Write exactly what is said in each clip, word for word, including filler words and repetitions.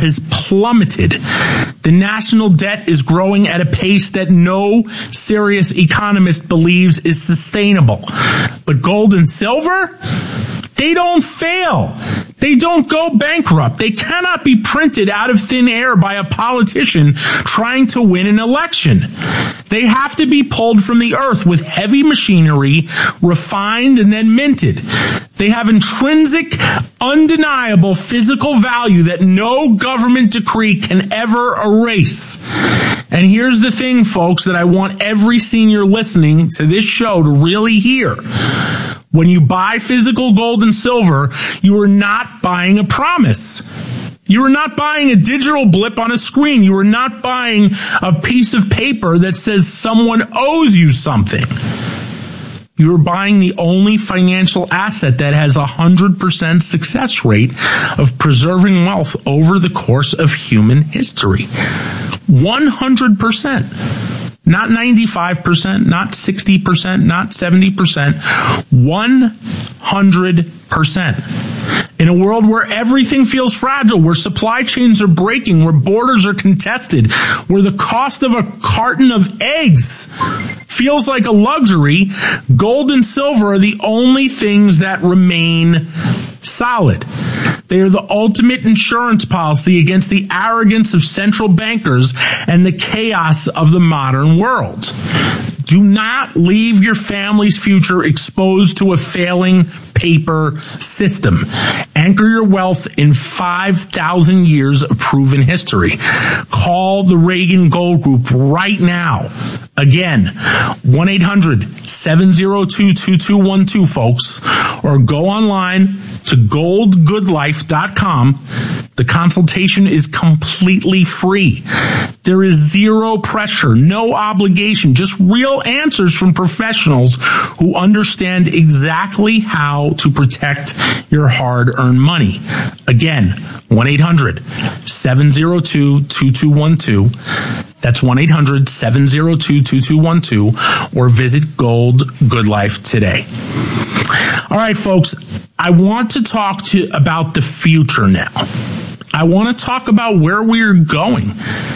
has plummeted. The national debt is growing at a pace that no serious economist believes is sustainable. But gold and silver, they don't fail. They don't go bankrupt. They cannot be printed out of thin air by a politician trying to win an election. They have to be pulled from the earth with heavy machinery, refined and then minted. They have intrinsic, undeniable physical value that no government decree can ever erase. And here's the thing, folks, that I want every senior listening to this show to really hear. When you buy physical gold and silver, you are not buying a promise. You are not buying a digital blip on a screen. You are not buying a piece of paper that says someone owes you something. You are buying the only financial asset that has a one hundred percent success rate of preserving wealth over the course of human history. one hundred percent. Not ninety-five percent, not sixty percent, not seventy percent, one hundred percent. In a world where everything feels fragile, where supply chains are breaking, where borders are contested, where the cost of a carton of eggs feels like a luxury, gold and silver are the only things that remain solid. They are the ultimate insurance policy against the arrogance of central bankers and the chaos of the modern world. Do not leave your family's future exposed to a failing paper system. Anchor your wealth in five thousand years of proven history. Call the Reagan Gold Group right now. Again, one eight hundred seven oh two two two one two, folks, or go online to gold good life dot com. The consultation is completely free. There is zero pressure, no obligation, just real answers from professionals who understand exactly how to protect your hard-earned money. Again, one eight hundred seven oh two two two one two. That's one eight hundred seven oh two two two one two, or visit Gold Good Life today. All right, folks, I want to talk to you about the future now. I want to talk about where we're going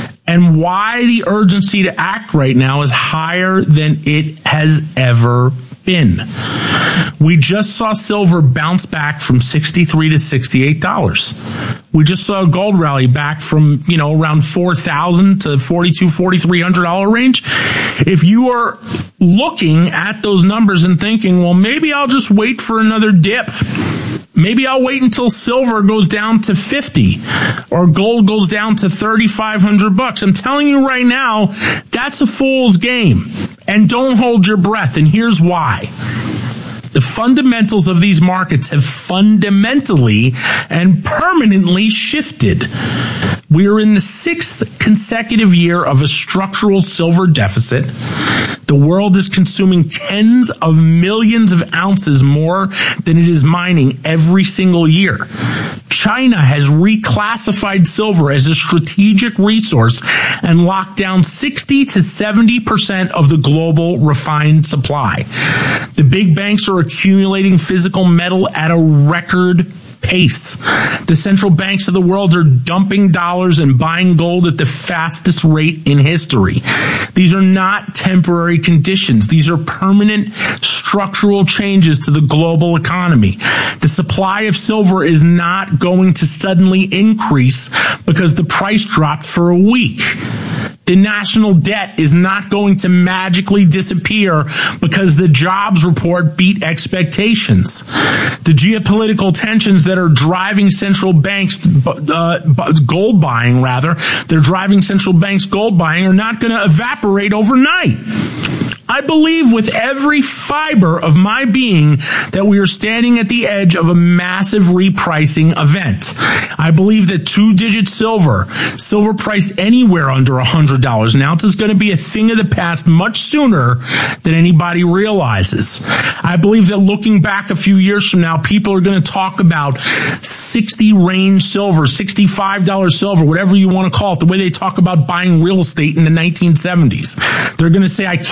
and why the urgency to act right now is higher than it has ever been. We just saw silver bounce back from sixty-three to sixty-eight dollars. We just saw a gold rally back from, you know, around four thousand to forty-two, forty-three hundred dollars range. If you are looking at those numbers and thinking, well, maybe I'll just wait for another dip. Maybe I'll wait until silver goes down to fifty or gold goes down to thirty-five hundred bucks. I'm telling you right now, that's a fool's game. And don't hold your breath. And here's why. The fundamentals of these markets have fundamentally and permanently shifted. We are in the sixth consecutive year of a structural silver deficit. The world is consuming tens of millions of ounces more than it is mining every single year. China has reclassified silver as a strategic resource and locked down sixty to seventy percent of the global refined supply. The big banks are accumulating physical metal at a record pace. The central banks of the world are dumping dollars and buying gold at the fastest rate in history. These are not temporary conditions. These are permanent structural changes to the global economy. The supply of silver is not going to suddenly increase because the price dropped for a week. The national debt is not going to magically disappear because the jobs report beat expectations. The geopolitical tensions that are driving central banks, uh, gold buying rather, they're driving central banks gold buying are not going to evaporate overnight. I believe with every fiber of my being that we are standing at the edge of a massive repricing event. I believe that two-digit silver, silver priced anywhere under one hundred dollars an ounce, is going to be a thing of the past much sooner than anybody realizes. I believe that looking back a few years from now, people are going to talk about sixty range silver, sixty-five dollars silver, whatever you want to call it, the way they talk about buying real estate in the nineteen seventies. They're going to say, I can't believe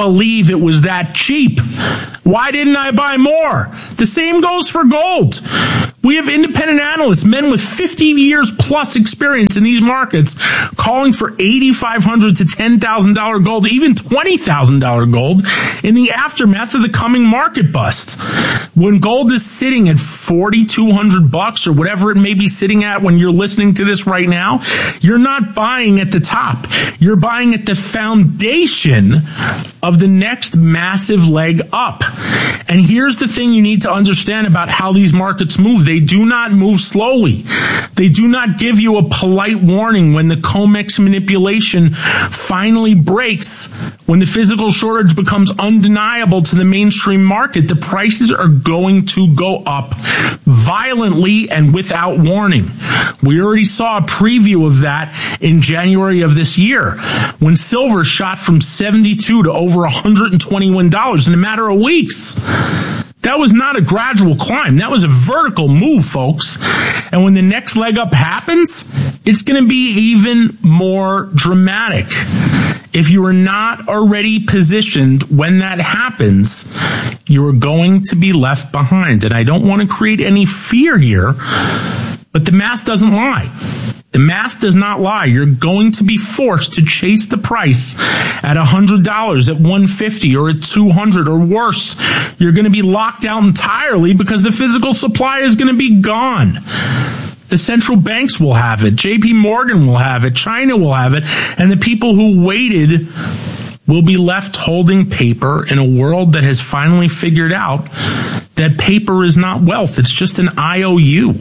believe it was that cheap. Why didn't I buy more? The same goes for gold. We have independent analysts, men with fifty years plus experience in these markets, calling for eight thousand five hundred dollars to ten thousand dollars gold, even twenty thousand dollars gold in the aftermath of the coming market bust. When gold is sitting at forty-two hundred bucks or whatever it may be sitting at when you're listening to this right now, you're not buying at the top. You're buying at the foundation of the next massive leg up. And here's the thing you need to understand about how these markets move. They do not move slowly. They do not give you a polite warning when the COMEX manipulation finally breaks. When the physical shortage becomes undeniable to the mainstream market, the prices are going to go up violently and without warning. We already saw a preview of that in January of this year when silver shot from seventy-two to over one hundred twenty-one dollars in a matter of weeks. That was not a gradual climb. That was a vertical move, folks. And when the next leg up happens, it's going to be even more dramatic. If you are not already positioned when that happens, you are going to be left behind. And I don't want to create any fear here, but the math doesn't lie. The math does not lie. You're going to be forced to chase the price at one hundred dollars, at one hundred fifty dollars, or at two hundred dollars, or worse. You're going to be locked out entirely because the physical supply is going to be gone. The central banks will have it. J P Morgan will have it. China will have it. And the people who waited will be left holding paper in a world that has finally figured out that paper is not wealth. It's just an I O U.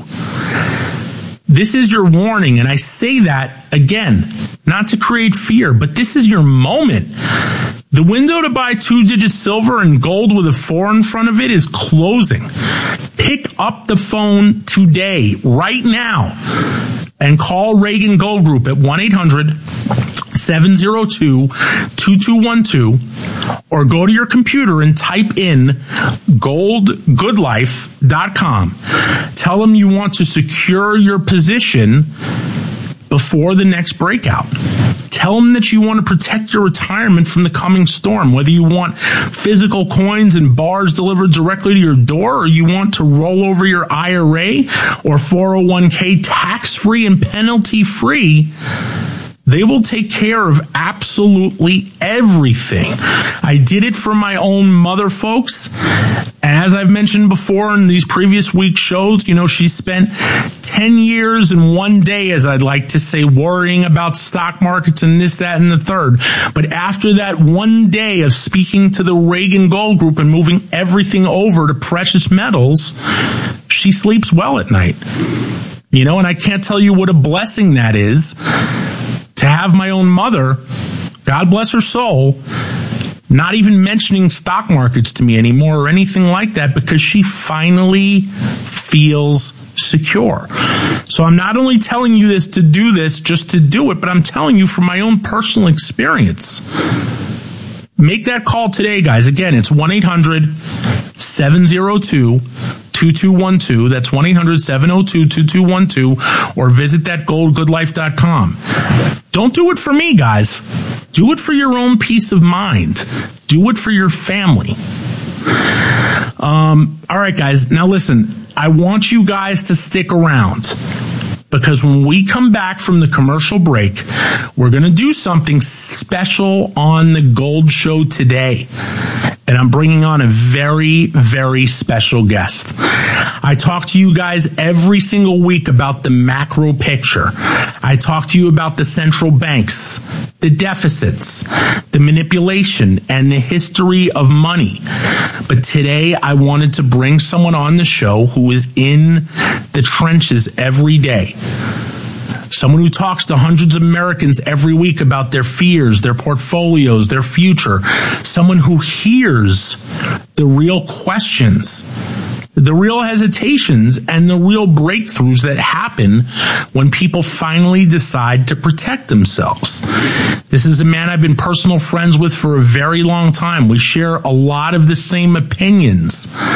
This is your warning, and I say that, again, not to create fear, but this is your moment. The window to buy two-digit silver and gold with a four in front of it is closing. Pick up the phone today, right now, and call Reagan Gold Group at one eight hundred seven oh two two two one two or go to your computer and type in gold good life dot com. Tell them you want to secure your position before the next breakout. Tell them that you want to protect your retirement from the coming storm, whether you want physical coins and bars delivered directly to your door, or you want to roll over your I R A or four oh one k tax-free and penalty-free. They will take care of absolutely everything. I did it for my own mother, folks. And as I've mentioned before in these previous week shows, you know, she spent ten years and one day, as I'd like to say, worrying about stock markets and this, that, and the third. But after that one day of speaking to the Reagan Gold Group and moving everything over to precious metals, she sleeps well at night. You know, and I can't tell you what a blessing that is. To have my own mother, God bless her soul, not even mentioning stock markets to me anymore or anything like that, because she finally feels secure. So I'm not only telling you this to do this just to do it, but I'm telling you from my own personal experience. Make that call today, guys. Again, it's one eight hundred seven oh two two two one two. That's one eight hundred seven oh two two two one two, or visit that gold good life dot com. Don't do it for me, guys. Do it for your own peace of mind. Do it for your family. Um, all right, guys. Now listen, I want you guys to stick around, because when we come back from the commercial break, we're going to do something special on the Gold Show today. And I'm bringing on a very, very special guest. I talk to you guys every single week about the macro picture. I talk to you about the central banks, the deficits, the manipulation, and the history of money. But today I wanted to bring someone on the show who is in the trenches every day. Someone who talks to hundreds of Americans every week about their fears, their portfolios, their future. Someone who hears the real questions, the real hesitations, and the real breakthroughs that happen when people finally decide to protect themselves. This is a man I've been personal friends with for a very long time. We share a lot of the same opinions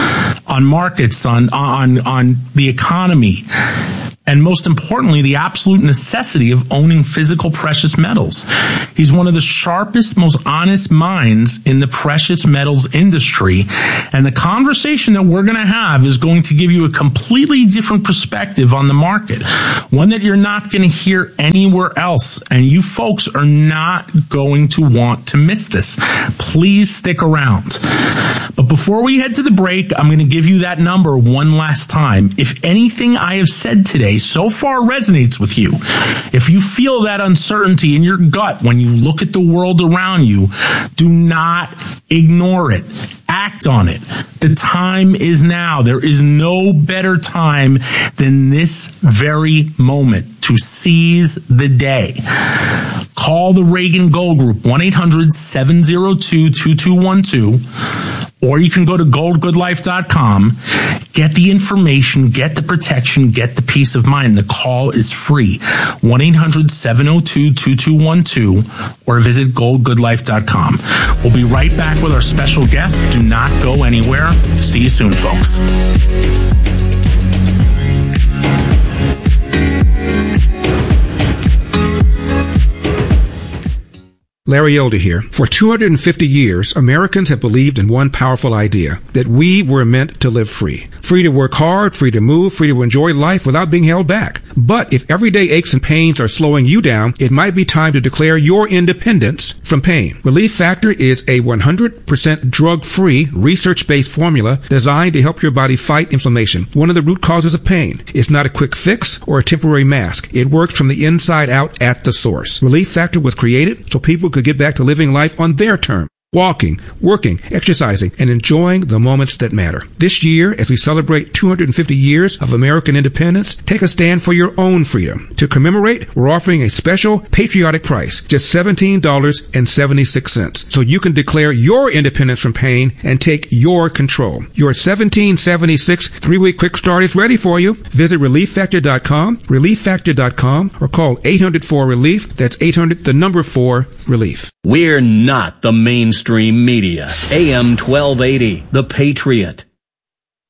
on markets, on, on, on the economy, and most importantly, the absolute necessity of owning physical precious metals. He's one of the sharpest, most honest minds in the precious metals industry. And the conversation that we're going to have is going to give you a completely different perspective on the market, one that you're not going to hear anywhere else. And you folks are not going to want to miss this. Please stick around. But before we head to the break, I'm going to give you that number one last time. If anything I have said today so far resonates with you, if you feel that uncertainty in your gut when you look at the world around you, do not ignore it. Act on it. The time is now. There is no better time than this very moment to seize the day. Call the Reagan Gold Group, one eight hundred seven oh two two two one two, or you can go to gold good life dot com. Get the information, get the protection, get the peace of mind. The call is free, one eight hundred seven oh two two two one two, or visit gold good life dot com. We'll be right back with our special guest. Do not go anywhere. See you soon, folks. Larry Elder here. For two hundred fifty years, Americans have believed in one powerful idea, that we were meant to live free. Free to work hard, free to move, free to enjoy life without being held back. But if everyday aches and pains are slowing you down, it might be time to declare your independence from pain. Relief Factor is a one hundred percent drug-free, research-based formula designed to help your body fight inflammation, one of the root causes of pain. It's not a quick fix or a temporary mask. It works from the inside out at the source. Relief Factor was created so people could get back to living life on their terms. Walking, working, exercising, and enjoying the moments that matter. This year, as we celebrate two hundred fifty years of American independence, take a stand for your own freedom. To commemorate, we're offering a special patriotic price, just seventeen dollars and seventy-six cents, so you can declare your independence from pain and take your control. Your seventeen seventy-six three-week quick start is ready for you. Visit relief factor dot com, relief factor dot com, or call eight hundred four relief. That's eight hundred, the number four, relief. We're not the mainstream media. A M twelve eighty, The Patriot.